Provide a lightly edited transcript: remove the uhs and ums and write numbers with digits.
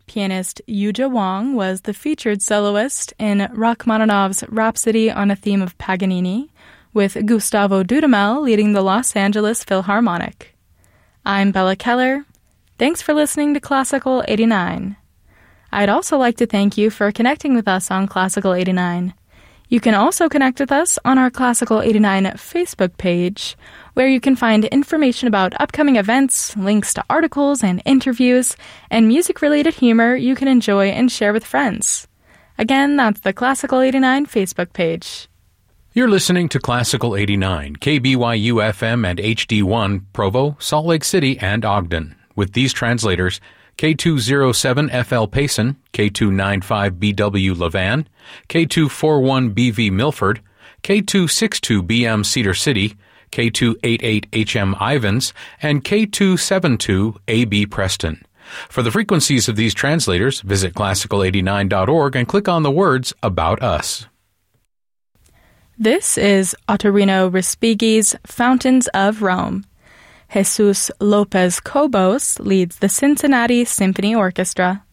Pianist Yuja Wang was the featured soloist in Rachmaninoff's Rhapsody on a Theme of Paganini, with Gustavo Dudamel leading the Los Angeles Philharmonic. I'm Bella Keller. Thanks for listening to Classical 89. I'd also like to thank you for connecting with us on Classical 89. You can also connect with us on our Classical 89 Facebook page, where you can find information about upcoming events, links to articles and interviews, and music-related humor you can enjoy and share with friends. Again, that's the Classical 89 Facebook page. You're listening to Classical 89, KBYU-FM and HD1, Provo, Salt Lake City, and Ogden, with these translators: K207FL Payson, K295BW Levan, K241BV Milford, K262BM Cedar City, K288HM Ivans, and K272AB Preston. For the frequencies of these translators, visit classical89.org and click on the words About Us. This is Ottorino Respighi's Fountains of Rome. Jesus Lopez Cobos leads the Cincinnati Symphony Orchestra.